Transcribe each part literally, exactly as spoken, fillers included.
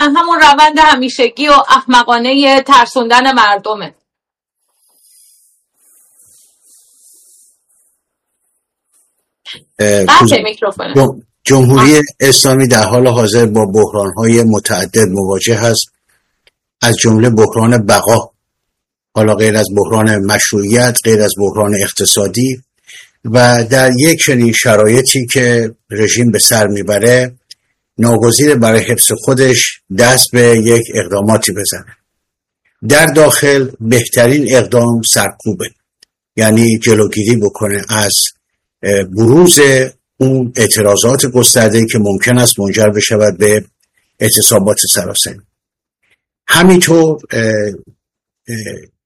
همون روند همیشگی و احمقانه ترسوندن مردمه. قطع میکروفونه. جمهوری اسلامی در حال حاضر با بحران‌های متعدد مواجه است، از جمله بحران بقا، حالا غیر از بحران مشروعیت، غیر از بحران اقتصادی، و در یک چنین شرایطی که رژیم به سر میبره ناگزیر برای حفظ خودش دست به یک اقداماتی بزنه. در داخل بهترین اقدام سرکوبه، یعنی جلوگیری بکنه از بروز اون اعتراضات گسترده‌ای که ممکن است منجر بشود به اعتصابات سراسری. همینطور اه اه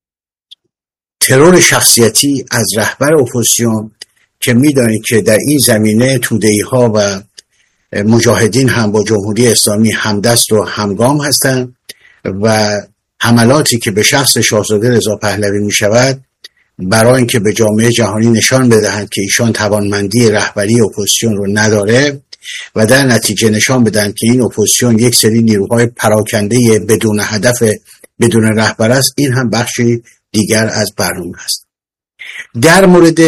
ترور شخصیتی از رهبر اپوزیسیون که می‌دانید که در این زمینه توده‌ای‌ها و مجاهدین هم با جمهوری اسلامی همدست و همگام هستند و حملاتی که به شخص شاهزاده رضا پهلوی می‌شود برای اینکه به جامعه جهانی نشان بدهند که ایشان توانمندی رهبری اپوزیسیون رو نداره و در نتیجه نشان بدهند که این اپوزیسیون یک سری نیروهای پراکنده بدون هدف، بدون رهبر است، این هم بخشی دیگر از برنامه است. در مورد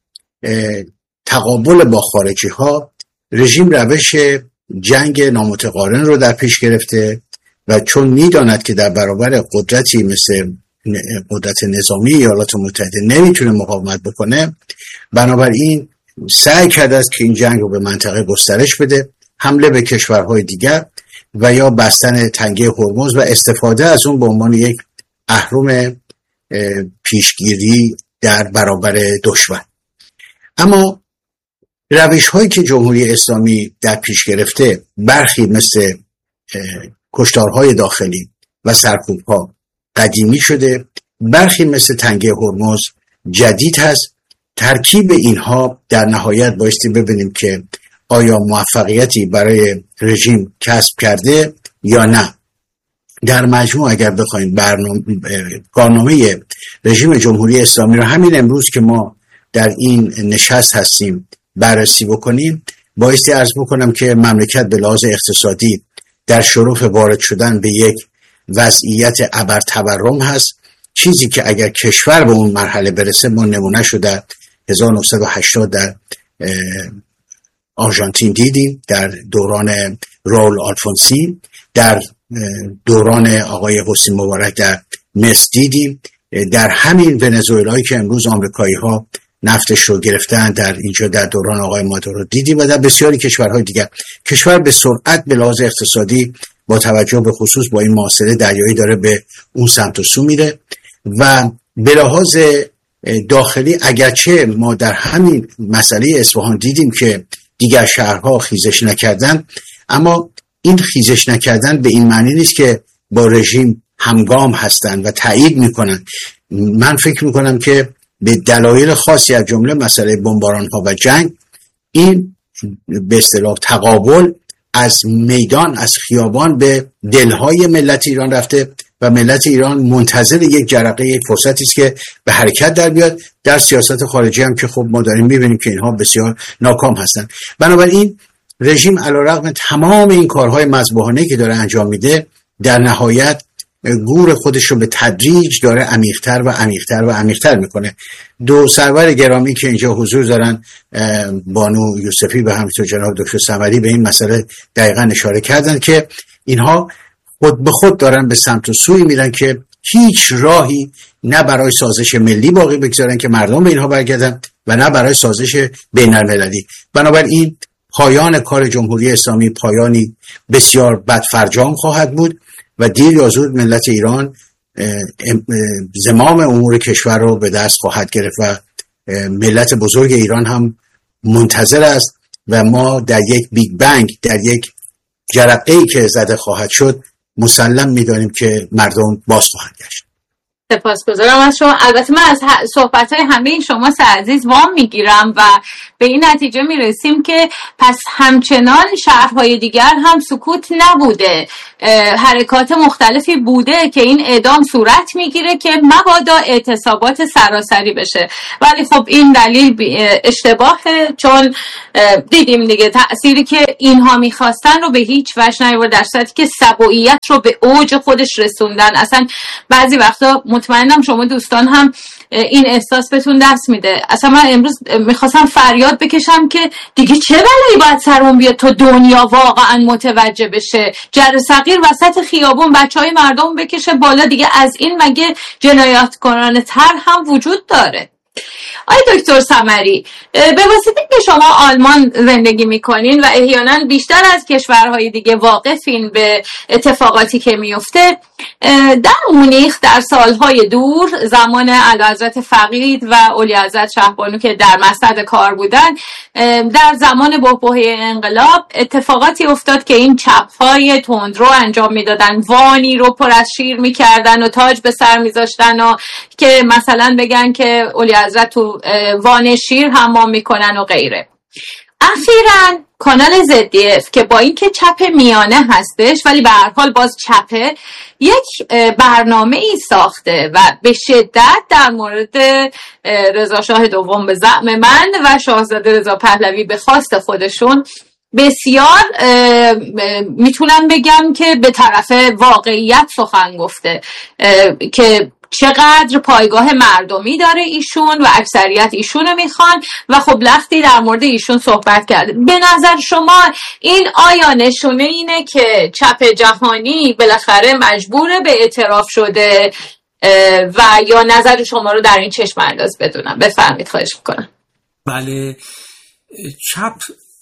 تقابل با خارجی ها، رژیم روش جنگ نامتقارن رو در پیش گرفته و چون میداند که در برابر قدرتی مثل قدرت نظامی ایالات متحده نمیتونه مقاومت بکنه، بنابراین سعی کرده است که این جنگ رو به منطقه گسترش بده، حمله به کشورهای دیگر و یا بستن تنگه هرمز و استفاده از اون به عنوان یک اهرم پیشگیری در برابر دشمن. اما روش هایی که جمهوری اسلامی در پیش گرفته، برخی مثل کشتارهای داخلی و سرکوب‌ها قدیمی شده، برخی مثل تنگه هرمز جدید هست. ترکیب اینها در نهایت بایستی ببینیم که آیا موفقیتی برای رژیم کسب کرده یا نه. در مجموع اگر بخوایم برنامه کارنامه رژیم جمهوری اسلامی رو همین امروز که ما در این نشست هستیم بررسی بکنیم، بایستی عرض بکنم که مملکت به لحاظ اقتصادی در شرف وارد شدن به یک وضعیت ابرتورم هست، چیزی که اگر کشور به اون مرحله برسه، ما نمونه شو در هزار و نهصد و هشتاد در آرژانتین دیدیم، در دوران راول آلفونسی، در دوران آقای حسنی مبارک در مصر دیدیم، در همین ونزوئلایی که امروز آمریکایی ها نفتش رو گرفتن در اینجا در دوران آقای مادورو دیدیم و در بسیاری کشورهای دیگر. کشور به سرعت به لحاظ اقتصادی با توجه به خصوص با این محاصره دریایی داره به اون سمت و سو میره و به لحاظ داخلی اگرچه ما در همین مسئله اصفهان دیدیم که دیگر شهرها خیزش نکردن، اما این خیزش نکردن به این معنی نیست که با رژیم همگام هستن و تایید میکنن. من فکر میکنم که به دلایل خاصی از جمله مسئله بمباران ها و جنگ، این به اصطلاح تقابل از میدان، از خیابان به دلهای ملت ایران رفته و ملت ایران منتظر یک جرقه، یک فرصتی است که به حرکت در بیاد. در سیاست خارجی هم که خب ما داریم میبینیم که اینها بسیار ناکام هستن. بنابراین رژیم علیرغم تمام این کارهای مذبوحانه‌ای که داره انجام میده، در نهایت گور خودش رو به تدریج داره عمیق‌تر و عمیق‌تر و عمیق‌تر میکنه. دو سرور گرامی که اینجا حضور دارن، بانو یوسفی و همینطور جناب دکتر صمدی، به این مسئله دقیقاً اشاره کردن که اینها خود به خود دارن به سمت و سوی میرن که هیچ راهی نه برای سازش ملی باقی بگذارن که مردم به اینها برگردن و نه برای سازش بین‌المللی. بنابراین پایان کار جمهوری اسلامی پایانی بسیار بدفرجام خواهد بود و دیر یا زود ملت ایران زمام امور کشور رو به دست خواهد گرفت و ملت بزرگ ایران هم منتظر است و ما در یک بیگ بنگ، در یک جرقه‌ای که زده خواهد شد، مسلم می‌دانیم که مردم باز خواهند گشت. سپاسگزارم از شما. البته من از صحبت‌های همه این شما سه عزیز وام میگیرم و به این نتیجه میرسیم که پس همچنان شهرهای دیگر هم سکوت نبوده، حرکات مختلفی بوده که این اعدام صورت میگیره که مبادا اعتصابات سراسری بشه. ولی خب این دلیل اشتباهه، چون دیدیم دیگه تأثیری که اینها میخواستن رو به هیچ وجه نیاورد، در صورتی که سبوعیت رو به اوج خودش رسوندن. اصلا بعضی وقتا مطمئنم شما دوستان هم این احساس بهتون دست میده. اصلا من امروز میخواستم فریاد بکشم که دیگه چه بلایی باید سرمون بیاد تا دنیا واقعا متوجه بشه، جر صغیر وسط خیابون بچهای مردم بکشه بالا. دیگه از این مگه جنایتکارانه تر هم وجود داره؟ آقای دکتر سمری، به واسطه که شما آلمان زندگی میکنین و احیانا بیشتر از کشورهای دیگه واقفین به اتفاقاتی که میفته، در مونیخ در سالهای دور زمان اعلیحضرت فقید و اولیحضرت شهبانو که در مصدد کار بودن، در زمان بحبوحه انقلاب اتفاقاتی افتاد که این چپ‌های تندرو انجام میدادن، وانی رو پر از شیر میکردن و تاج به سر میذاشتن و که مثلا بگن که اولیحضرت تو وان شیر حمام میکنن و غیره. اخیراً کانال زد دی اف که با اینکه چپ میانه هستش ولی به هر حال باز چپه، یک برنامه ای ساخته و به شدت در مورد رضا شاه دوم به زعم من و شاهزاده رضا پهلوی به خواست خودشون بسیار میتونم بگم که به طرف واقعیت سخن گفته که چقدر پایگاه مردمی داره ایشون و اکثریت ایشونو میخوان و خب لختی در مورد ایشون صحبت کرده. به نظر شما این آیا نشونه اینه که چپ جهانی بالاخره مجبور به اعتراف شده و یا نظر شما رو در این چشم انداز بدونم؟ بفرمایید، خواهش میکنم. بله، چپ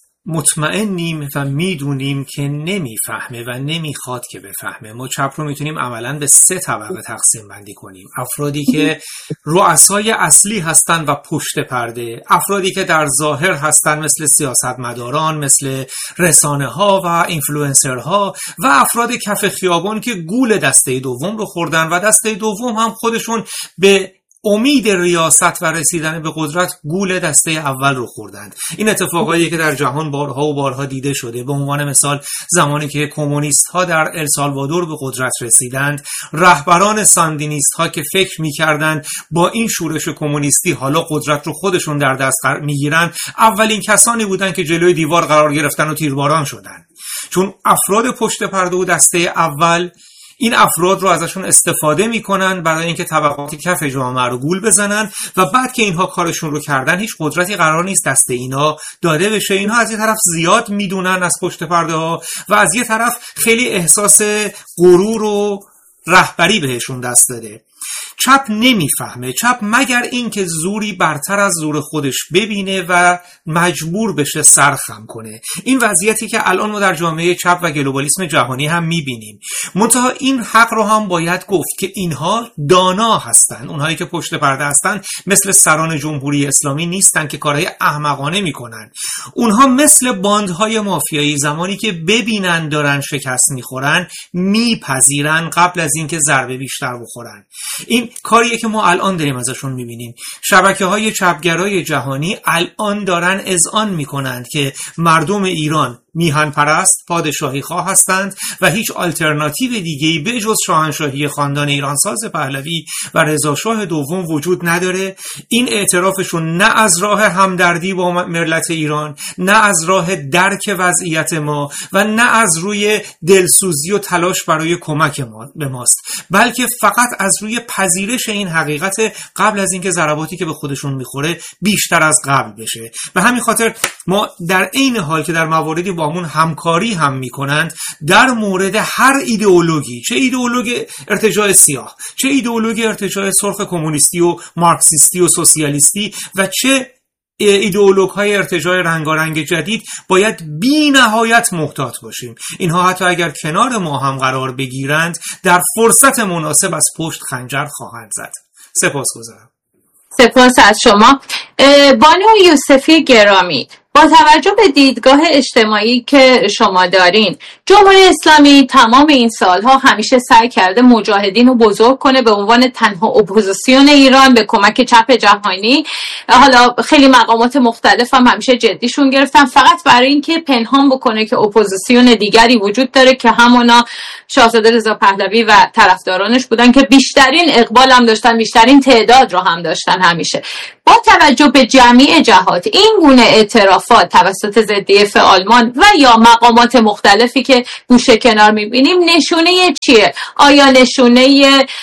مطمئنیم و میدونیم که نمیفهمه و نمیخواد که بفهمه. ما چپ رو میتونیم عملاً به سه طبقه تقسیم بندی کنیم: افرادی که رؤسای اصلی هستن و پشت پرده، افرادی که در ظاهر هستن مثل سیاستمداران، مثل رسانه ها و اینفلوئنسرها، و افراد کف خیابان که گول دسته دوم رو خوردن و دسته دوم هم خودشون به امید ریاست و رسیدن به قدرت گول دسته اول رو خوردند. این اتفاقایی که در جهان بارها و بارها دیده شده. به عنوان مثال زمانی که کمونیست ها در السالوادور به قدرت رسیدند، رهبران ساندینیست ها که فکر می‌کردند با این شورش کمونیستی حالا قدرت رو خودشون در دست میگیرن، اولین کسانی بودند که جلوی دیوار قرار گرفتن و تیرباران شدند. چون افراد پشت پرده و دسته اول این افراد رو ازشون استفاده میکنن برای اینکه طبقات کف جامعه رو گول بزنن و بعد که اینها کارشون رو کردن هیچ قدرتی قرار نیست دست اینا داده بشه. اینها از یه طرف زیاد میدونن از پشت پرده ها و از یه طرف خیلی احساس غرور و رهبری بهشون دست داده. چپ نمیفهمه. چپ مگر اینکه زوری برتر از زور خودش ببینه و مجبور بشه سرخم کنه. این وضعیتی که الان ما در جامعه چپ و گلوبالیسم جهانی هم میبینیم. منتها این حق رو هم باید گفت که اینها دانا هستن. اونهایی که پشت پرده هستن مثل سران جمهوری اسلامی نیستن که کارهای احمقانه میکنن. اونها مثل باندهای مافیایی زمانی که ببینن دارن شکست میخورن میپذیرن قبل از اینکه ضربه بیشتر بخورن. این کاریه که ما الان داریم ازشون میبینیم. شبکه‌های چپگرای جهانی الان دارن اذعان میکنند که مردم ایران میهن پرست، پادشاهی خواه هستند و هیچ آلترناتیو دیگه‌ای به جز شاهنشاهی خاندان ایرانساز پهلوی و رضا شاه دوم وجود نداره. این اعترافشون نه از راه همدردی با ملت ایران، نه از راه درک وضعیت ما و نه از روی دلسوزی و تلاش برای کمک ما به ماست، بلکه فقط از روی پذیرش این حقیقت قبل از اینکه ضرباتی که به خودشون میخوره بیشتر از قبل بشه. به همین خاطر ما در عین حال که در مواردی با همون همکاری هم میکنند در مورد هر ایدئولوژی، چه ایدئولوژی ارتجاع سیاه، چه ایدئولوژی ارتجاع سرخ کمونیستی و مارکسیستی و سوسیالیستی و چه ایدئولوژهای ارتجاع رنگارنگ جدید، باید بی نهایت محتاط باشیم. اینها حتی اگر کنار ما هم قرار بگیرند در فرصت مناسب از پشت خنجر خواهند زد. سپاسگزارم. سپاس از شما. بانو یوسفی گرامی، با توجه به دیدگاه اجتماعی که شما دارین، جمهوری اسلامی تمام این سالها همیشه سعی کرده مجاهدین رو بزرگ کنه به عنوان تنها اپوزیسیون ایران به کمک چپ جهانی. حالا خیلی مقامات مختلف هم همیشه جدیشون گرفتن، فقط برای اینکه پنهان بکنه که اپوزیسیون دیگری وجود داره که همونا شاهزاده رضا پهلوی و طرفدارانش بودن که بیشترین اقبال هم داشتن، بیشترین تعداد رو هم داشتن همیشه. با توجه به جمعی جهات این گونه اعترافات توسط ضدیه آلمان و یا مقامات مختلفی که گوشه کنار میبینیم نشونه چیه؟ آیا نشونه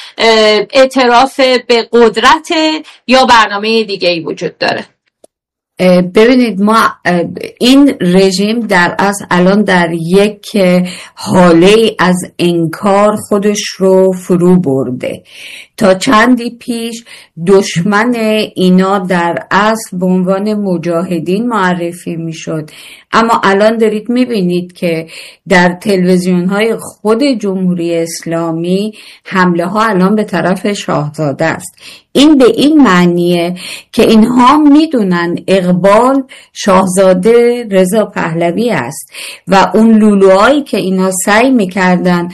اعتراف به قدرت یا برنامه دیگه‌ای وجود داره؟ ببینید، ما این رژیم در اصل الان در یک حاله از انکار خودش رو فرو برده. تا چندی پیش دشمن اینا در اصل به عنوان مجاهدین معرفی میشد، اما الان دارید میبینید که در تلویزیون های خود جمهوری اسلامی حمله ها الان به طرف شاهزاده است. این به این معنیه که اینها میدونن اقبال شاهزاده رضا پهلوی است و اون لولوهایی که اینا سعی میکردن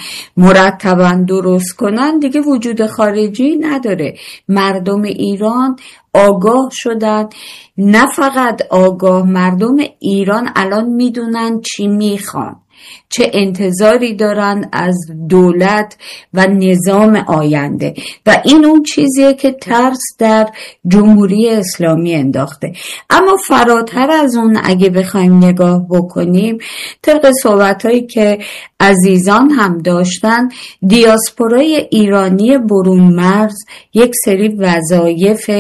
مرتباً درست کنن دیگه وجود خارجی نداره. مردم ایران آگاه شدن، نه فقط آگاه، مردم ایران الان میدونن چی میخوان، چه انتظاری دارن از دولت و نظام آینده، و این اون چیزیه که ترس در جمهوری اسلامی انداخته. اما فراتر از اون اگه بخوایم نگاه بکنیم، طبق صحبتایی که عزیزان هم داشتن، دیاسپورای ایرانی برون مرز یک سری وظایف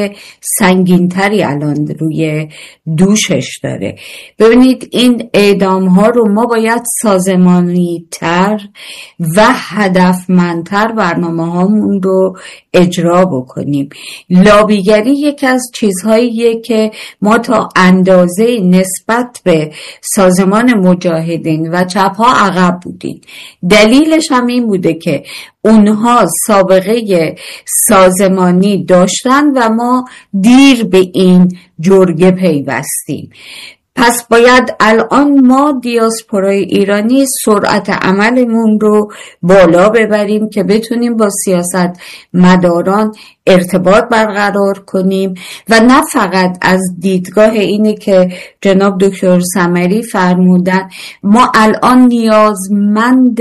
سنگینتری الان روی دوشش داره. ببینید، این اعدام ها رو ما باید سازمانی تر و هدفمندتر برنامه هامون رو اجرا بکنیم. لابیگری یک از چیزهاییه که ما تا اندازه نسبت به سازمان مجاهدین و چپ ها عقب بودیم. دلیلش هم این بوده که اونها سابقه سازمانی داشتن و ما دیر به این جرگه پیوستیم. پس باید الان ما دیاسپورای ایرانی سرعت عملمون رو بالا ببریم که بتونیم با سیاست مداران ارتباط برقرار کنیم و نه فقط از دیدگاه اینه که جناب دکتر سمری فرمودن ما الان نیازمند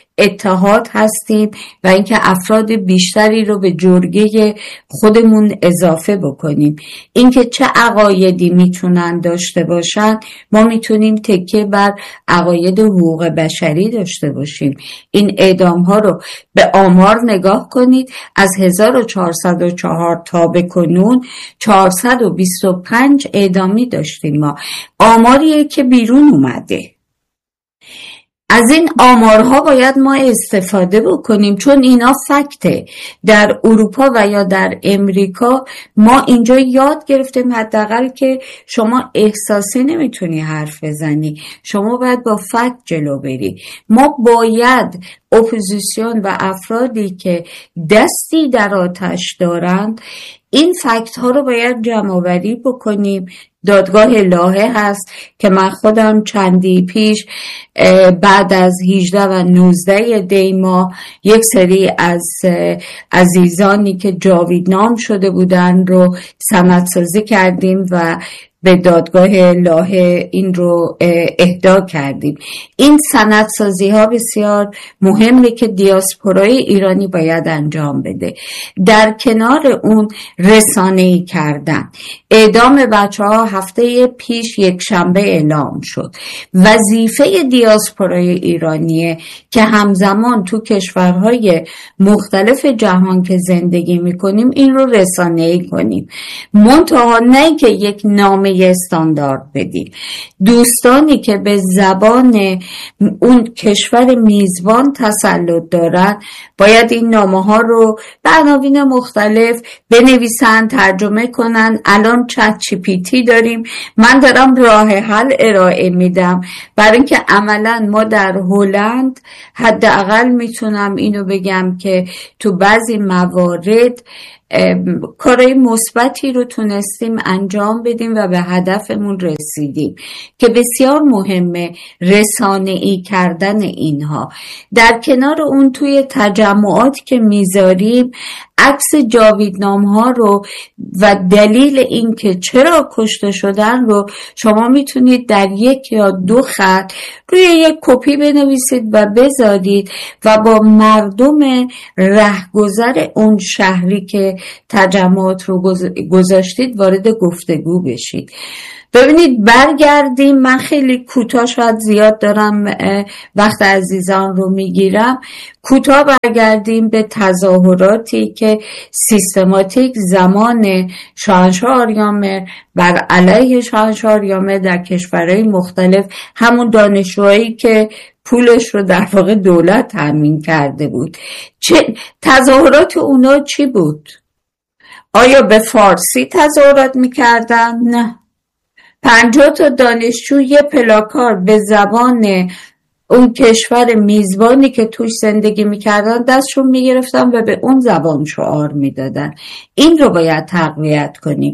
اتحاد هستیم و اینکه افراد بیشتری رو به جرگه خودمون اضافه بکنیم. اینکه چه عقایدی میتونن داشته باشن، ما میتونیم تکیه بر عقاید حقوق بشری داشته باشیم. این اعدام ها رو به آمار نگاه کنید، از هزار و چهارصد و چهار تا به کنون چهارصد و بیست و پنج اعدامی داشتیم. ما آماریه که بیرون اومده. از این آمارها باید ما استفاده بکنیم، چون اینا فکته. در اروپا و یا در امریکا ما اینجا یاد گرفتیم حداقل که شما احساسی نمیتونی حرف بزنی، شما باید با فکت جلو بری. ما باید اپوزیسیون و افرادی که دستی در آتش دارند این فکت ها رو باید جمع آوری بکنیم. دادگاه لاهه هست که من خودم چندی پیش بعد از هجده و نوزده دی ماه یک سری از عزیزانی که جاویدنام شده بودن رو سندسازی کردیم و به دادگاه لاهه این رو اهدا کردیم. این سندسازی ها بسیار مهمه که دیاسپورای ایرانی باید انجام بده. در کنار اون رسانه‌ای کردن. اعدام بچه ها هفته پیش یک شنبه اعلام شد. وظیفه دیاسپورای ایرانیه که همزمان تو کشورهای مختلف جهان که زندگی میکنیم این رو رسانه‌ای کنیم. منتها نه که یک نامه استاندارد بدیم. دوستانی که به زبان اون کشور میزبان تسلط دارن باید این نامه ها رو به عناوین مختلف بنویسن، ترجمه کنن. الان چت جی پی تی داریم، من دارم راه حل ارائه میدم برای اینکه عملا ما در هلند حداقل میتونم اینو بگم که تو بعضی موارد کارهای مثبتی رو تونستیم انجام بدیم و به هدفمون رسیدیم که بسیار مهمه رسانه‌ای کردن اینها. در کنار اون توی تجمعات که میذاریم عکس جاویدنام ها رو و دلیل این که چرا کشته شدن رو شما میتونید در یک یا دو خط روی یک کپی بنویسید و بذارید و با مردم رهگذر اون شهری که تجمعات رو گذاشتید وارد گفتگو بشید. ببینید برگردیم، من خیلی کوتاه شاید زیاد دارم وقت عزیزان رو میگیرم، کوتاه برگردیم به تظاهراتی که سیستماتیک زمان شاهنشاه آریامر بر علیه شاهنشاه آریامر در کشورهای مختلف، همون دانشجوهایی که پولش رو در واقع دولت تامین کرده بود، چه تظاهرات اونا چی بود؟ آیا به فارسی تظاهرات میکردن؟ نه. پنجاه تا دانشجو یه پلاکار به زبان اون کشور میزبانی که توش زندگی میکردن دستشون میگرفتن و به اون زبان شعار میدادن. این رو باید تقویت کنیم.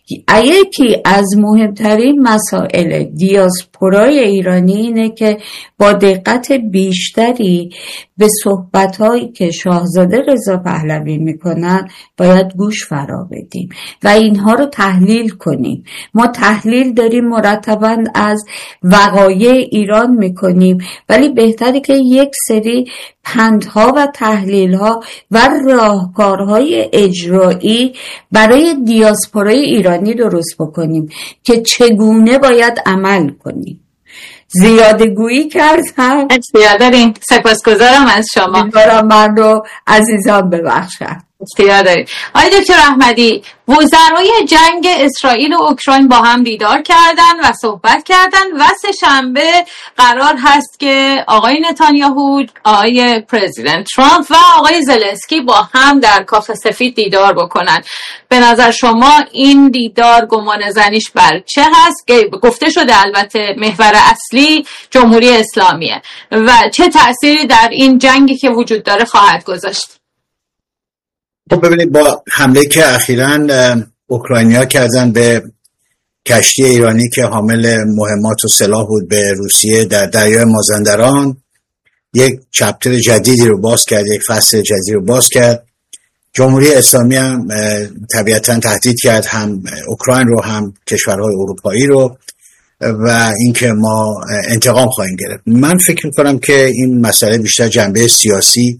یکی از مهمترین مسائل دیاسپورای ایرانی اینه که با دقت بیشتری به صحبت‌هایی که شاهزاده رضا پهلوی میکنن باید گوش فرا بدیم و اینها رو تحلیل کنیم. ما تحلیل داریم مرتباً از وقایع ایران میکنیم، ولی بهتره که یک سری پندها و تحلیل‌ها و راهکارهای اجرایی برای دیاسپورای ایرانی درست بکنیم که چگونه باید عمل کنیم. زیاده گویی کردم. اختیار داریم. سپاسگزارم از شما. امیدوارم من رو عزیزان ببخشن. اختیار دارید. آقای دکتر احمدی، وزرای جنگ اسرائیل و اوکراین با هم دیدار کردن و صحبت کردن و سه شنبه قرار هست که آقای نتانیاهو، آقای پرزیدنت ترامپ و آقای زلنسکی با هم در کاخ سفید دیدار بکنن. به نظر شما این دیدار گمان زنیش بر چه هست؟ گفته شده البته محور اصلی جمهوری اسلامیه و چه تأثیری در این جنگی که وجود داره خواهد گذاشت؟ خب ببینید، با حمله که اخیراً اوکراینیا کردن به کشتی ایرانی که حامل مهمات و سلاح بود به روسیه در دریای مازندران، یک چپتر جدیدی رو باز کرد، یک فصل جدیدی رو باز کرد. جمهوری اسلامی هم طبیعتاً تهدید کرد هم اوکراین رو هم کشورهای اروپایی رو و اینکه ما انتقام خواهیم گرفت. من فکر می‌کنم که این مسئله بیشتر جنبه سیاسی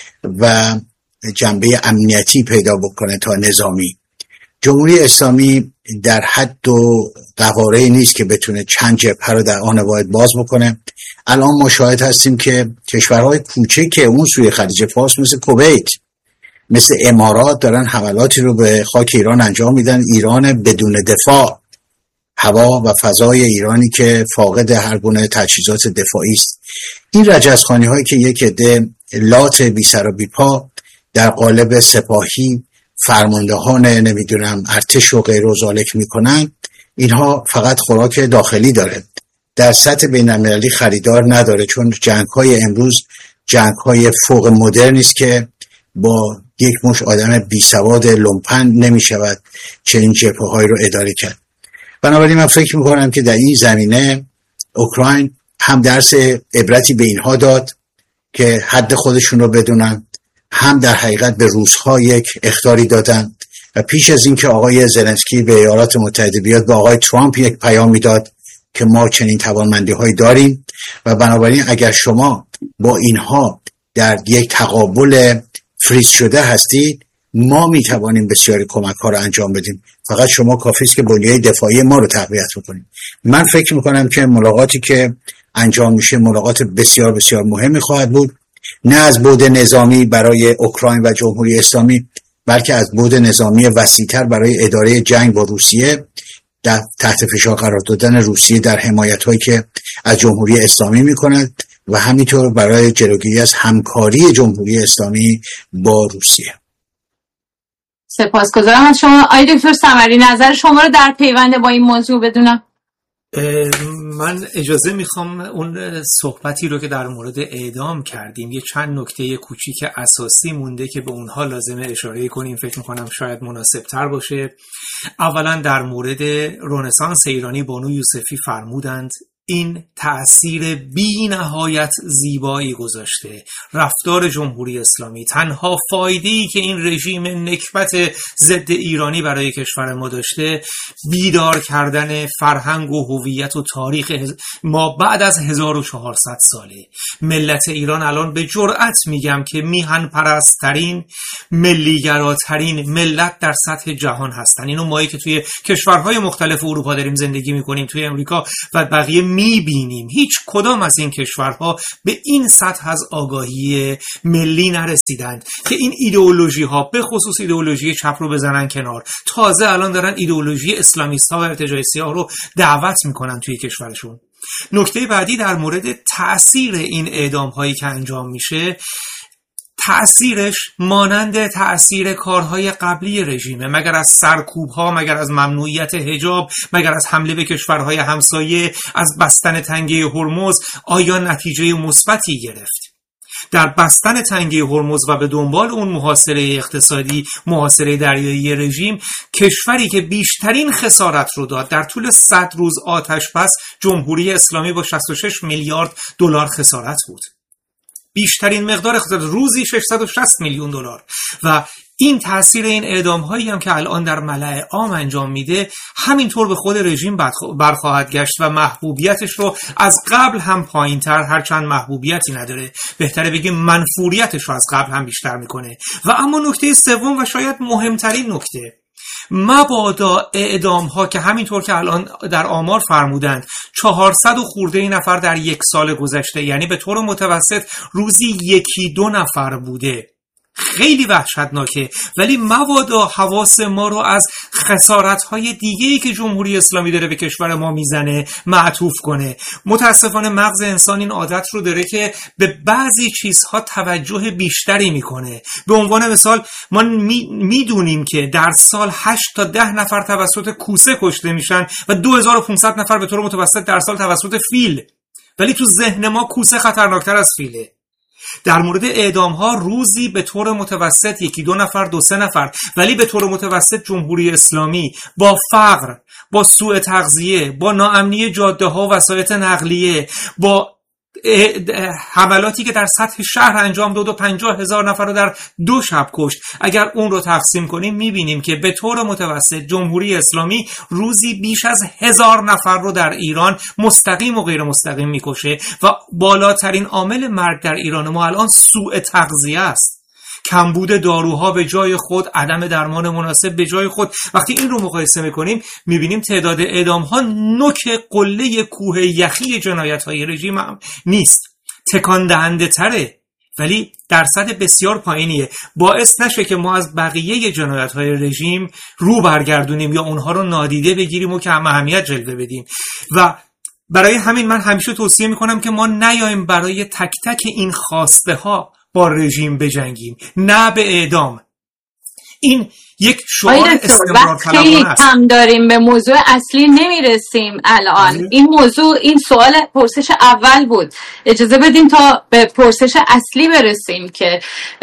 و جنبه امنیتی پیدا بکنه تا نظامی. جمهوری اسلامی در حد و قواره نیست که بتونه چند جبهه رو در آن واحد باز بکنه. الان ما شاهد هستیم که کشورهای کوچک که اون سوی خلیج فارس مثل کویت، مثل امارات دارن حملاتی رو به خاک ایران انجام میدن. ایران بدون دفاع، هوا و فضای ایرانی که فاقد هر گونه تجهیزات دفاعی است. این رجزخوانی هایی که یک عده لات بی سر و بی پا در قالب سپاهی فرماندهان نمیدونم ارتش و غیر و ذالک میکنن، اینها فقط خوراک داخلی داره، در سطح بین‌المللی خریدار نداره، چون جنگ‌های امروز جنگ‌های فوق مدرنی است که با یک مش آدم بی سواد لومپن نمیشود چه این جبهه‌های رو اداره کرد. بنابراین من فکر میکنم که در این زمینه اوکراین هم درس عبرتی به اینها داد که حد خودشون رو بدونن، هم در حقیقت به روس‌ها یک اخطاری دادن و پیش از این که آقای زلنسکی به ایالات متحده بیاد به آقای ترامپ یک پیام میداد که ما چنین توانمندی‌هایی داریم و بنابراین اگر شما با اینها در یک تقابل فریز شده هستید، ما میتوانیم بسیاری کمک‌ها رو انجام بدیم، فقط شما کافی است که بنیه دفاعی ما رو تقویت بکنید. من فکر میکنم که ملاقاتی که انجام میشه ملاقات بسیار بسیار مهمی خواهد بود، نه از بعد نظامی برای اوکراین و جمهوری اسلامی، بلکه از بعد نظامی وسیع‌تر برای اداره جنگ با روسیه، در تحت فشار قرار دادن روسیه در حمایت‌هایی که از جمهوری اسلامی می‌کند و همینطور برای جلوگیری از همکاری جمهوری اسلامی با روسیه. سپاسگزارم از شما. آقای دکتر ثمری، نظر شما رو در پیوند با این موضوع بدونم. من اجازه میخوام اون صحبتی رو که در مورد اعدام کردیم یه چند نکته کوچیک اساسی مونده که به اونها لازمه اشاره کنیم، فکر میکنم شاید مناسب تر باشه. اولا در مورد رنسانس ایرانی بانو یوسفی فرمودند این تأثیر بی نهایت زیبایی گذاشته. رفتار جمهوری اسلامی تنها فایده‌ای که این رژیم نکبت ضد ایرانی برای کشور ما داشته بیدار کردن فرهنگ و هویت و تاریخ ما بعد از هزار و چهارصد ساله. ملت ایران الان به جرأت میگم که میهن پرست‌ترین، ملی‌گراترین ملت در سطح جهان هستن. اینو مایی که توی کشورهای مختلف اروپا داریم زندگی میکنیم، توی امریکا و بقیه میبینیم هیچ کدام از این کشورها به این سطح از آگاهی ملی نرسیدند که این ایدئولوژی ها به خصوص ایدئولوژی چپ رو بزنن کنار. تازه الان دارن ایدئولوژی اسلامیست ها و ارتجاعی سیاه رو دعوت میکنن توی کشورشون. نکته بعدی در مورد تأثیر این اعدام هایی که انجام میشه، تأثیرش مانند تأثیر کارهای قبلی رژیمه. مگر از سرکوب‌ها، مگر از ممنوعیت حجاب، مگر از حمله به کشورهای همسایه، از بستن تنگه هرمز آیا نتیجه مثبتی گرفت؟ در بستن تنگه هرمز و به دنبال اون محاصره اقتصادی، محاصره دریایی رژیم، کشوری که بیشترین خسارت رو داد در طول صد روز آتش بس جمهوری اسلامی با شصت و شش میلیارد دلار خسارت بود. بیشترین مقدار خسارت روزی ششصد و شصت میلیون دلار. و این تاثیر این اعدام هایی هم که الان در ملأ عام انجام میده همینطور به خود رژیم برخواهد گشت و محبوبیتش رو از قبل هم پایین تر، هرچند محبوبیتی نداره بهتره بگیم منفوریتش رو از قبل هم بیشتر میکنه. و اما نکته سوم و شاید مهمترین نکته، مبادا اعدام ها که همینطور که الان در آمار فرمودند چهارصد و خورده نفر در یک سال گذشته، یعنی به طور متوسط روزی یکی دو نفر بوده، خیلی وحشتناکه. ولی مبادا حواس ما رو از خسارت‌های دیگه‌ای که جمهوری اسلامی داره به کشور ما میزنه معطوف کنه. متاسفانه مغز انسان این عادت رو داره که به بعضی چیزها توجه بیشتری میکنه. به عنوان مثال ما میدونیم که در سال هشت تا ده نفر توسط کوسه کشته میشن و دو هزار و پانصد نفر به طور متوسط در سال توسط فیل، ولی تو ذهن ما کوسه خطرناکتر از فیله. در مورد اعدام ها روزی به طور متوسط یکی دو نفر، دو سه نفر، ولی به طور متوسط جمهوری اسلامی با فقر، با سوء تغذیه، با ناامنی جاده ها و وسایط نقلیه، با حملاتی که در سطح شهر انجام داد و پنجاه هزار نفر رو در دو شب کشت، اگر اون رو تقسیم کنیم میبینیم که به طور متوسط جمهوری اسلامی روزی بیش از هزار نفر رو در ایران مستقیم و غیر مستقیم میکشه. و بالاترین عامل مرگ در ایران ما الان سوء تغذیه است. کمبود داروها به جای خود، عدم درمان مناسب به جای خود. وقتی این رو مقایسه میکنیم میبینیم تعداد اعدام ها نوک قله کوه یخی جنایت های رژیم هم نیست، تکان دهنده تره، ولی درصد بسیار پایینیه. باعث نشه که ما از بقیه جنایت های رژیم رو برگردونیم یا اونها رو نادیده بگیریم و که هم اهمیت جلوه بدیم. و برای همین من همیشه توصیه میکنم که ما نیاییم برای تک تک این خواسته ها با رژیم بجنگیم، نه به اعدام. این یک شعار استمرار طلبانه است. کم داریم به موضوع اصلی نمیرسیم الان. اه. این موضوع، این سوال پرسش اول بود، اجازه بدیم تا به پرسش اصلی برسیم که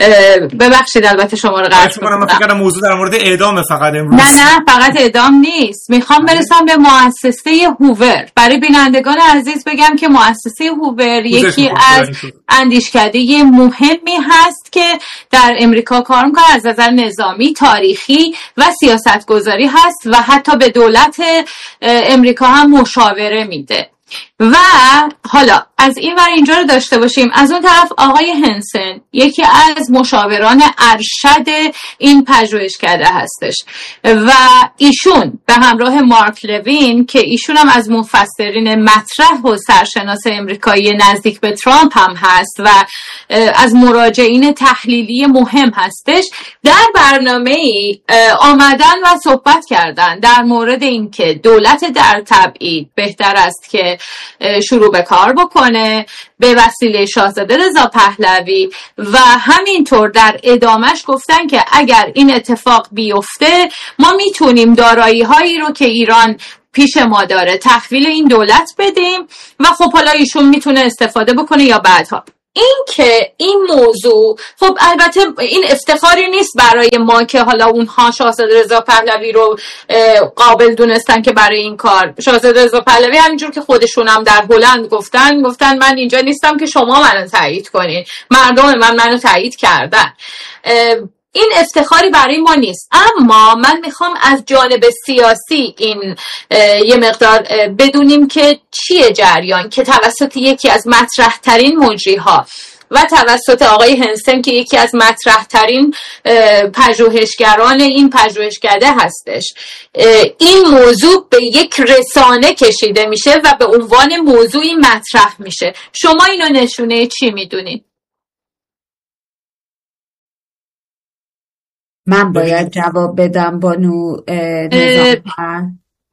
ببخشید البته شما رو قطع می‌کنم. من فکر کردم موضوع در مورد اعدام فقط امروز. نه نه فقط اعدام نیست. میخوام برسم به مؤسسه هوور. برای بینندگان عزیز بگم که مؤسسه هوور یکی از اندیشکده مهمی هست که در امریکا کار می‌کنه، از نظر نظامی، تاریخی و سیاستگذاری هست و حتی به دولت امریکا هم مشاوره میده. و حالا از این ور اینجا رو داشته باشیم، از اون طرف آقای هنسن یکی از مشاوران ارشد این پژوهشکده هستش و ایشون به همراه مارک لوین که ایشون هم از مفسرین مطرح و سرشناس امریکایی نزدیک به ترامپ هم هست و از مراجعین تحلیلی مهم هستش، در برنامه‌ای آمدن و صحبت کردن در مورد این که دولت در تبعید بهتر است که شروع به کار بکنه به وسیله شاهزاده رضا پهلوی و همینطور در ادامش گفتن که اگر این اتفاق بیفته ما میتونیم دارایی هایی رو که ایران پیش ما داره، تحویل این دولت بدیم و خب حالا ایشون میتونه استفاده بکنه یا بعدها. این که این موضوع خب البته این افتخاری نیست برای ما که حالا اونها شاهزاده رضا پهلوی رو قابل دونستن که برای این کار. شاهزاده رضا پهلوی همینجور که خودشون هم در هلند گفتن گفتن من اینجا نیستم که شما منو تایید کنین، مردم من منو تایید کردن. این افتخاری برای ما نیست، اما من میخوام از جانب سیاسی این یه مقدار بدونیم که چیه جریان که توسط یکی از مطرح ترین مجریها و توسط آقای هنسن که یکی از مطرح ترین پژوهشگران این پژوهشکده هستش، این موضوع به یک رسانه کشیده میشه و به عنوان موضوعی مطرح میشه. شما اینو نشونه چی میدونید؟ من باید جواب بدم بانو نظام‌فر؟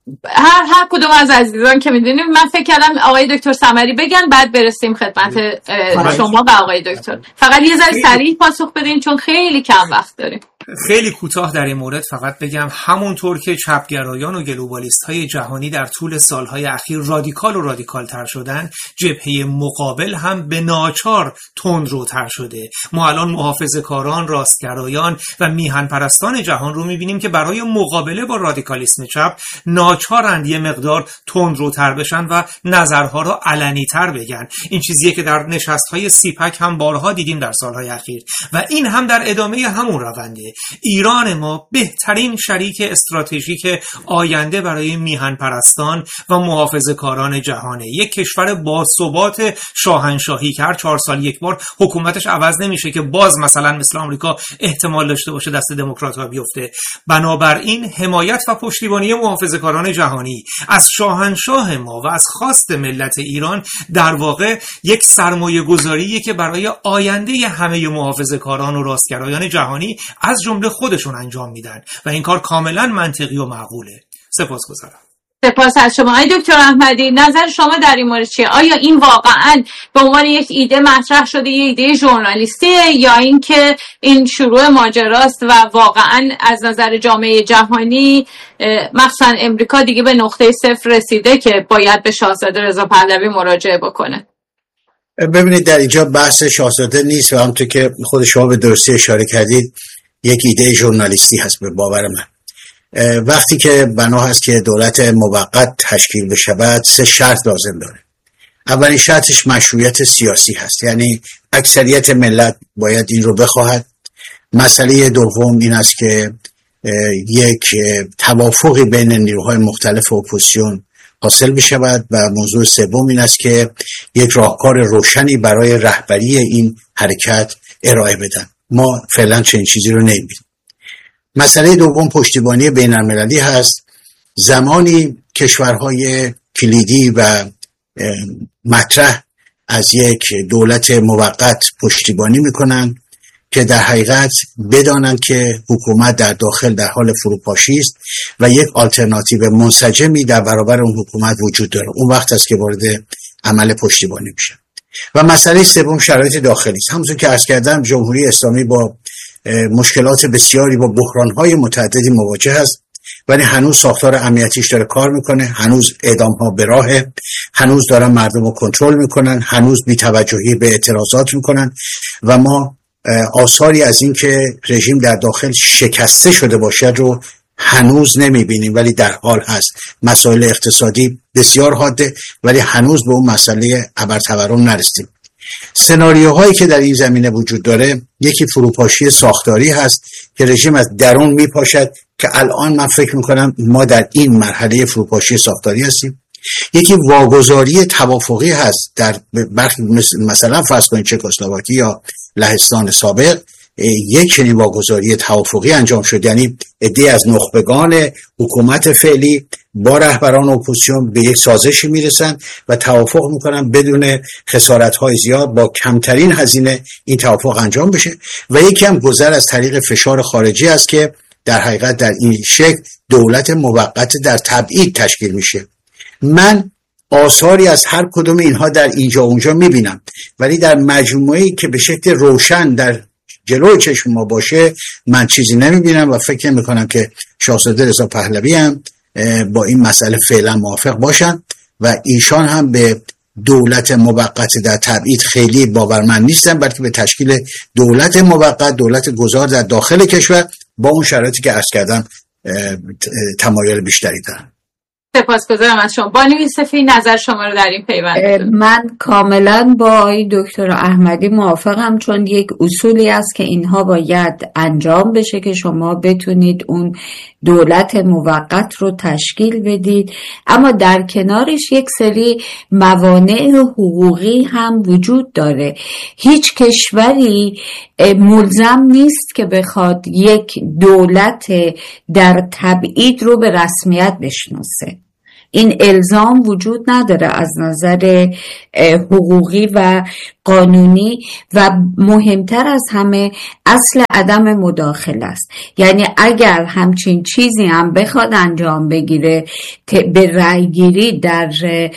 هر هر کدوم از عزیزان که میدونیم. من فکر کردم آقای دکتر سمری بگن بعد برسیم خدمت شما و آقای دکتر. فقط یه ذره سریع پاسخ بدین چون خیلی کم وقت داریم. خیلی کوتاه در این مورد فقط بگم همونطور که چپگرایان و گلوبالیست های جهانی در طول سالهای اخیر رادیکال و رادیکال تر شدن، جبهه مقابل هم به ناچار تندروتر شده. ما الان محافظه‌کاران، راستگرایان و میهن پرستان جهان رو میبینیم که برای مقابله با رادیکالیسم چپ ناچارند یه مقدار تندروتر بشن و نظرها رو علنی تر بگن. این چیزیه که در نشست‌های سیپک هم بارها دیدیم در سالهای اخیر و این هم در ادامه همون رونده. ایران ما بهترین شریک استراتژیک آینده برای میهن پرستان و محافظه‌کاران جهانه. یک کشور باثبات شاهنشاهی که هر چهار سال یک بار حکومتش عوض نمیشه که باز مثلا مثل آمریکا احتمال داشته باشه دست دموکرات‌ها بیفته. بنابراین حمایت و پشتیبانی محافظه‌کاران جهانی از شاهنشاه ما و از خواست ملت ایران در واقع یک سرمایه گذاریه که برای آینده همه محافظه‌کاران و راستگرایان جهانی از جمله خودشون انجام میدن و این کار کاملا منطقی و معقوله. سپاسگزارم. سپاس از شما. آقای دکتر احمدی نظر شما در این مورد چیه؟ آیا این واقعا به عنوان یک ایده مطرح شده، یه ایده ژورنالیستیه، یا اینکه این شروع ماجراست و واقعا از نظر جامعه جهانی مخصوصا امریکا دیگه به نقطه صفر رسیده که باید به شاهزاده رضا پهلوی مراجعه بکنه؟ ببینید در اینجا بحث شاهزاده نیست و همونطور که خود شما به درستی اشاره کردید یک ایده ژورنالیستی هست به باور من. وقتی که بنا هست که دولت موقت تشکیل بشود سه شرط لازم داره. اولین شرطش مشروعیت سیاسی هست، یعنی اکثریت ملت باید این رو بخواهد. مسئله دوم این است که یک توافقی بین نیروهای مختلف اپوزیسیون حاصل بشود و موضوع سوم این است که یک راهکار روشنی برای رهبری این حرکت ارائه بدن. ما فعلا چنین چیزی رو نمی‌بینیم. مسئله دوم پشتیبانی بین‌المللی هست. زمانی کشورهای کلیدی و مطرح از یک دولت موقت پشتیبانی میکنن که در حقیقت بدانند که حکومت در داخل در حال فروپاشی است و یک آلترناتیو منسجمی در برابر اون حکومت وجود داره. اون وقت است که وارد عمل پشتیبانی میشه. و مسئله سوم شرایط داخلی است. همونطور که عرض کردم جمهوری اسلامی با مشکلات بسیاری با بحران‌های متعددی مواجه است، ولی هنوز ساختار امنیتیش داره کار میکنه، هنوز اعدام‌ها به راهه، هنوز دارن مردم رو کنترل میکنن، هنوز بی‌توجهی به اعتراضات میکنن و ما آثاری از این که رژیم در داخل شکسته شده باشد رو هنوز نمیبینیم، ولی در حال هست. مسائل اقتصادی بسیار حاده ولی هنوز به اون مسئله ابرتورم نرسیدیم. سناریوهایی که در این زمینه وجود داره، یکی فروپاشی ساختاری هست که رژیم از درون میپاشد که الان من فکر میکنم ما در این مرحله فروپاشی ساختاری هستیم. یکی واگذاری توافقی هست در برخی مثلا فرض کنید چکسلواکی یا لهستان سابق، یک چنین واگذاری توافقی انجام شد، یعنی عده از نخبگان حکومت فعلی با رهبران اپوزیسیون به یک سازشی میرسن و توافق میکنن بدون خسارت‌های زیاد با کمترین هزینه این توافق انجام بشه. و یکی هم گذر از طریق فشار خارجی است که در حقیقت در این شکل دولت موقت در تبعید تشکیل میشه. من آثاری از هر کدوم اینها در اینجا اونجا میبینم، ولی در مجموعه‌ای که به شکل روشن در جلوی چشم ما باشه من چیزی نمیبینم و فکر میکنم که شاهزاده رضا پهلوی هم با این مسئله فعلا موافق باشن و ایشان هم به دولت موقت در تبعید خیلی باورمند نیستن، بلکه به تشکیل دولت موقت، دولت گذار در داخل کشور با اون شرایطی که عرض کردم تمایل بیشتری دارن. سپاسگزارم از شما. بانو یوسفی، نظر شما رو در این پیوند. من کاملا با آقای دکتر احمدی موافقم، چون یک اصولی است که اینها باید انجام بشه که شما بتونید اون دولت موقت رو تشکیل بدید، اما در کنارش یک سری موانع حقوقی هم وجود داره. هیچ کشوری ملزم نیست که بخواد یک دولت در تبعید رو به رسمیت بشناسه. این الزام وجود نداره از نظر حقوقی و قانونی، و مهمتر از همه اصل عدم مداخله است. یعنی اگر همچین چیزی هم بخواد انجام بگیره به رأی گیری در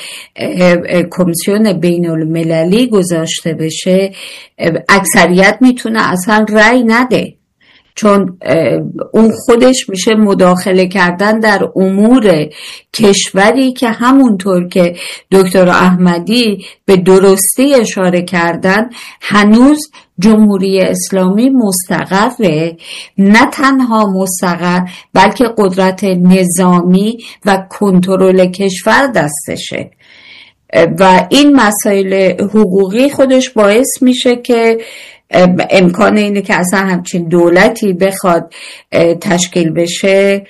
کمیسیون بین المللی گذاشته بشه، اکثریت میتونه اصلا رأی نده، چون اون خودش میشه مداخله کردن در امور کشوری که همونطور که دکتر احمدی به درستی اشاره کردن هنوز جمهوری اسلامی مستقره، نه تنها مستقر بلکه قدرت نظامی و کنترل کشور دستشه، و این مسائل حقوقی خودش باعث میشه که امکان اینه که اصلا همچین دولتی بخواد تشکیل بشه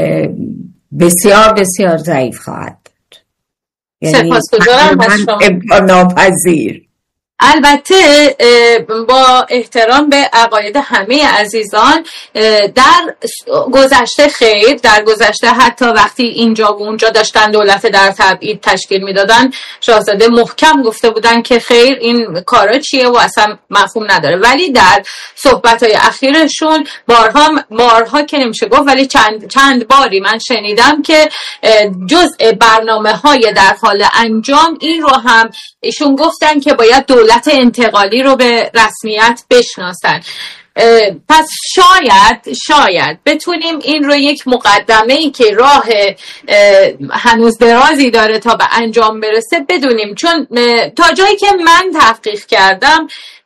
بسیار بسیار ضعیف خواهد بود. سپاسگزارم از شما. امکان ناپذیر. البته با احترام به عقاید همه عزیزان، در گذشته خیر، در گذشته حتی وقتی اینجا و اونجا داشتن دولت در تبعید تشکیل میدادن، شاهزاده محکم گفته بودن که خیر این کارا چیه و اصلا مفهوم نداره، ولی در صحبت‌های اخیرشون بارها بارها که نمیشه گفت ولی چند چند باری من شنیدم که جزء برنامه‌های در حال انجام این رو هم ایشون گفتن که باید دولت دولت انتقالی رو به رسمیت بشناسن. پس شاید شاید بتونیم این رو یک مقدمه‌ای که راه هنوز درازی داره تا به انجام برسه بدونیم، چون تا جایی که من تحقیق کردم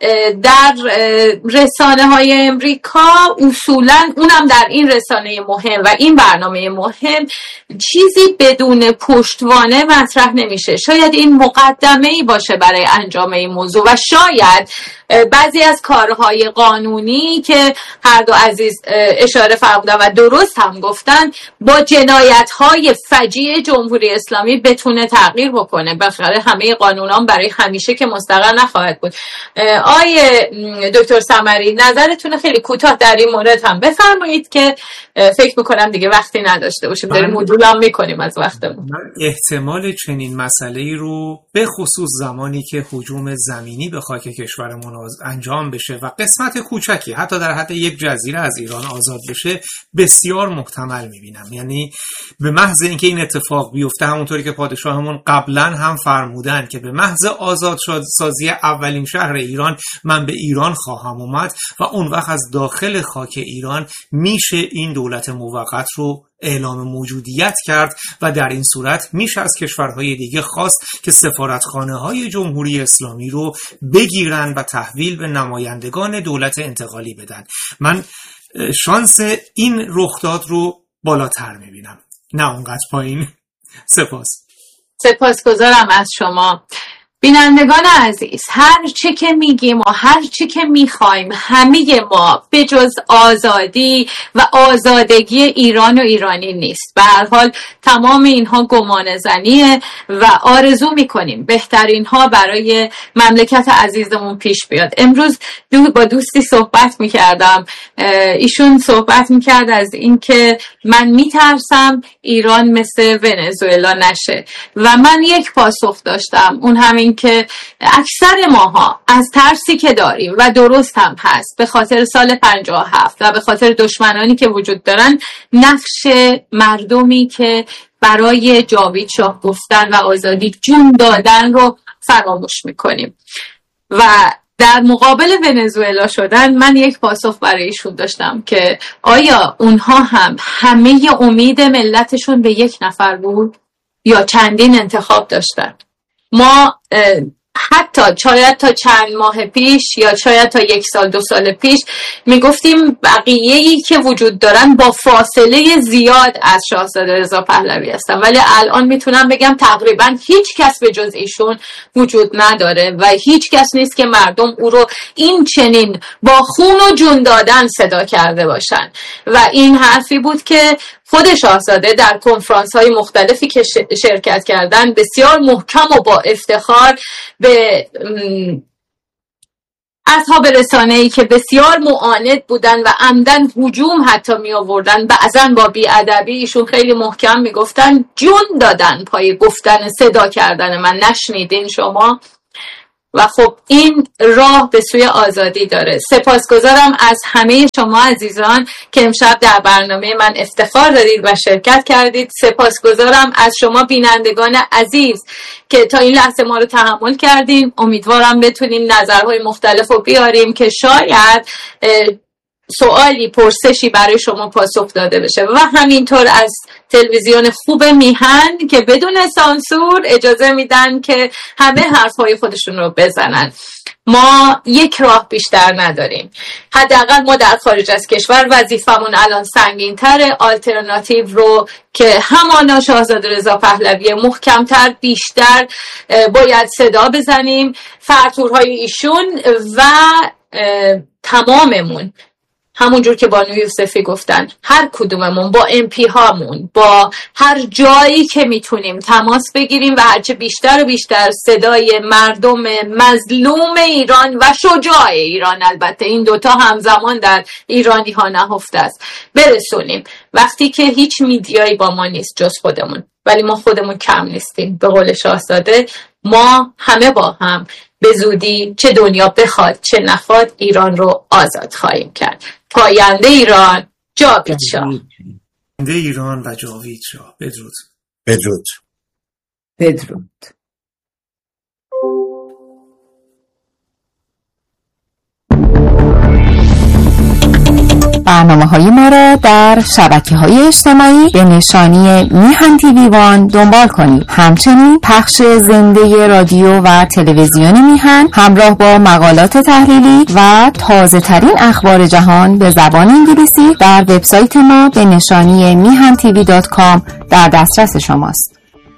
در رسانه های امریکا اصولا اونم در این رسانه مهم و این برنامه مهم چیزی بدون پشتوانه مطرح نمیشه. شاید این مقدمه‌ای باشه برای انجام این موضوع و شاید بعضی از کارهای قانونی که هر دو عزیز اشاره فرمودن و درست هم گفتن با جنایت‌های فجیع جمهوری اسلامی بتونه تغییر بکنه. بالاخره همه قانونان برای همیشه که مستقر نخواهد بود. آیه دکتر سمری، نظرتون خیلی کوتاه در این مورد هم بفرمایید که فکر میکنم دیگه وقتی نداشته باشیم، داریم مدول هم میکنیم از وقتمون. احتمال چنین مسئله‌ای رو به خصوص زمانی که هجوم زمینی به خاک کشورمون انجام بشه و قسمت کوچکی حتی در حد یک جزیره از ایران آزاد بشه بسیار محتمل میبینم. یعنی به محض اینکه این اتفاق بیفته، همونطوری که پادشاهمون قبلا هم فرمودن که به محض آزاد سازی اولین شهر ایران من به ایران خواهم اومد و اون وقت از داخل خاک ایران میشه این دولت موقت رو اعلام موجودیت کرد و در این صورت میشه از کشورهای دیگه خواست که سفارتخانه‌های جمهوری اسلامی رو بگیرن و تحویل به نمایندگان دولت انتقالی بدن. من شانس این رخداد رو بالاتر میبینم، نه اونقدر پایین. سپاس. سپاسگزارم از شما. بینندگان عزیز، هر چی که میگیم و هر چی که میخوایم همه ما به جز آزادی و آزادگی ایران و ایرانی نیست. به هر حال تمام اینها گمان زنیه و آرزو میکنیم بهترین ها برای مملکت عزیزمون پیش بیاد. امروز دو با دوستی صحبت میکردم، ایشون صحبت میکرد از اینکه من میترسم ایران مثل ونزوئلا نشه و من یک پاسخ داشتم، اون همین که اکثر ماها از ترسی که داریم و درست هم هست به خاطر سال پنجاه و هفت و به خاطر دشمنانی که وجود دارن، نقش مردمی که برای جاوید شاه گفتن و آزادی جون دادن رو فراموش میکنیم و در مقابل ونزوئلا شدن، من یک پاسخ برای ایشون داشتم که آیا اونها هم همه امید ملتشون به یک نفر بود یا چندین انتخاب داشتن؟ ما حتی شاید تا چند ماه پیش یا شاید تا یک سال دو سال پیش میگفتیم بقیه‌ای که وجود دارن با فاصله زیاد از شاهزاده رضا پهلوی هستن، ولی الان میتونم بگم تقریبا هیچ کس به جز ایشون وجود نداره و هیچ کس نیست که مردم او رو این چنین با خون و جون دادن صدا کرده باشن. و این حرفی بود که خود شاهزاده در کنفرانس های مختلفی که شرکت کردن بسیار محکم و با افتخار به اصحاب رسانه‌ای که بسیار معاند بودن و عمدن هجوم حتی می آوردن، بعضا با بی‌ادبی، ایشون خیلی محکم می گفتن جون دادن پای گفتن صدا کردن من، نشنیدین شما؟ و خب این راه به سوی آزادی داره. سپاسگزارم از همه شما عزیزان که امشب در برنامه من افتخار دارید و شرکت کردید. سپاسگزارم از شما بینندگان عزیز که تا این لحظه ما رو تحمل کردیم. امیدوارم بتونیم نظرهای مختلف رو بیاریم که شاید سوالی پرسشی برای شما پاسخ داده بشه و همینطور از تلویزیون خوب میهن که بدون سانسور اجازه میدن که همه حرفهای خودشون رو بزنن. ما یک راه بیشتر نداریم، حداقل ما در خارج از کشور وظیفمون الان سنگین‌تره. آلترناتیو رو که همانا شاهزاده رضا پهلوی محکمتر بیشتر باید صدا بزنیم. فرتورهای ایشون و تماممون، همونجور که بانو یوسفی گفتن، هر کدوممون با ام پی هامون با هر جایی که میتونیم تماس بگیریم و هرچه بیشتر و بیشتر صدای مردم مظلوم ایران و شجاع ایران، البته این دوتا همزمان در ایرانی ها نهفته است، برسونیم. وقتی که هیچ میدیایی با ما نیست جز خودمون، ولی ما خودمون کم نیستیم. به قول شاهزاده ما همه با هم به زودی، چه دنیا بخواد چه نخواد، ایران رو آزاد خواهیم کرد. پاینده ایران، جاوید شاه. پاینده ایران و جاوید شاه. بدرود. بدرود. بدرود. برنامه‌های ما را در شبکه‌های اجتماعی به نشانی میهن تیوی وان دنبال کنید. همچنین پخش زنده رادیو و تلویزیون میهن همراه با مقالات تحلیلی و تازه‌ترین اخبار جهان به زبان انگلیسی در وبسایت ما به نشانی میهن تیوی دات کام در دسترس شماست.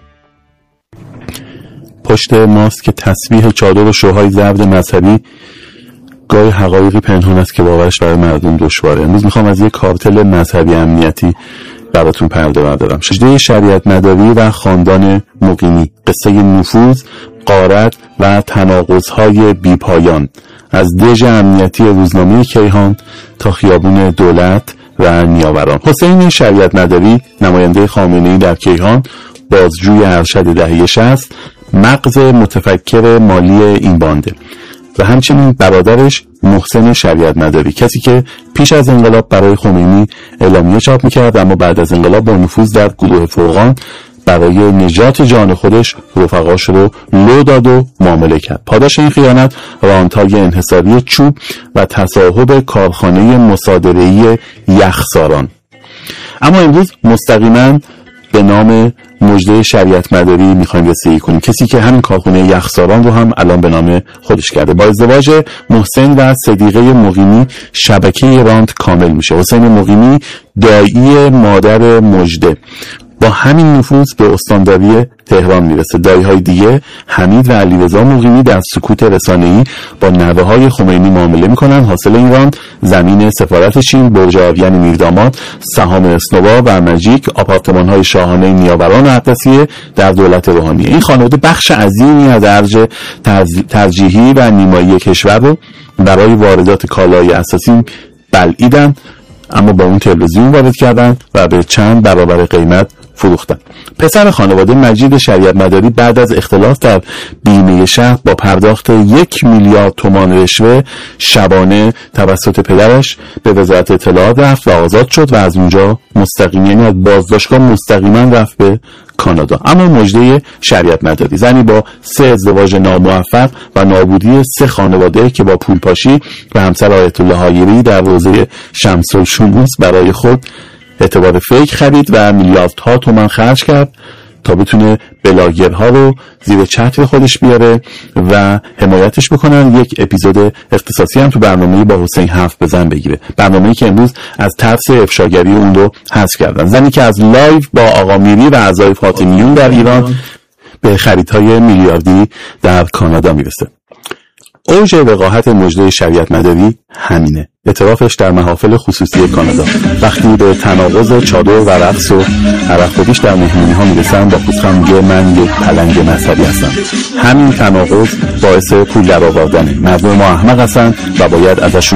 پشت ماست که تسبیح چادر و شوهای زرد مذهبی گاهی حقایقی پنهان است که باورش برای مردم دشواره. امروز میخوام از یک کارتل مذهبی امنیتی براتون پرده بردارم. شجره شریعت مداری و خاندان مقیمی، قصه نفوذ، غارت و تناقض‌های بیپایان، از دژ امنیتی روزنامه کیهان تا خیابون دولت و نیاوران. حسین شریعت مداری، نماینده خامنه‌ای در کیهان، بازجوی ارشد دهه شصت، مغز متفکر مالی این بانده، و همچنین برادرش محسن شریعت مداری، کسی که پیش از انقلاب برای خمینی اعلامیه چاپ میکرد اما بعد از انقلاب با نفوذ در گروه فرقان برای نجات جان خودش رفقاش رو لو داد و معامله کرد. پاداش این خیانت رانت‌های انحصاری چوب و تصاحب کارخانه مصادره‌ای یخساران. اما امروز مستقیما به نام مجده شریعت مداری میخوایم رسیدگی کنیم، کسی که همین کارخانه یخساران رو هم الان به نام خودش کرده. با ازدواج محسن و صدیقه مقیمی شبکه رانت کامل میشه. حسین مقیمی دایی مادر مجده با همین نفوذ به استانداری تهران میرسه. دایی‌های دیگه حمید و علیرضا مقیمی در سکوت رسانه‌ای با نوه‌های خمینی معامله میکنن. حاصل این راند زمین سفارت چین، برج آوین میرداماد، سهام اسنوا و مجیک، آپارتمان‌های شاهانه نیاوران و عباسیه در دولت روحانی. این خانواده بخش عظیمی از ارج ترجیحی و نیمایی کشور رو برای واردات کالای اساسی بلعیدن، اما با اون تلویزیون وارد کردن و به چند برابر قیمت فروختن. پسر خانواده مجید شریعت مداری بعد از اختلاف در بیمه شهر با پرداخت یک میلیارد تومان رشوه شبانه توسط پدرش به وزارت اطلاعات رفت و آزاد شد و از اونجا مستقیما، یعنی از بازداشتگاه مستقیما رفت به کانادا. اما مژده شریعت مداری، زنی با سه ازدواج ناموفق و نابودی سه خانواده که با پولپاشی و همسر آیت الله هایری در حوزه شمس الشموس برای خود اعتبار فیک خرید و میلیاردها تومان خرج کرد تا بتونه بلاگرها رو زیر چتر خودش بیاره و حمایتش بکنن. یک اپیزود اختصاصی هم تو برنامه با حسین حرف بزن بگیره، برنامه‌ای که امروز از ترس افشاگری اون رو حذف کردن. زنی که از لایو با آقا میری و اعضای فاطمیون در ایران به خریدهای میلیاردی در کانادا میرسه. اوج وقاحت مژده شریعت مداری همینه، اعترافش در محافل خصوصی کانادا. وقتی به تناقض چادر و رقص و عرق خودیش در مهمونی ها میرسن با پوزخند میگه من یک پلنگ مذهبی هستم. همین تناقض باعث پول در آوردنه. مردم ما احمق هستن و باید ازشون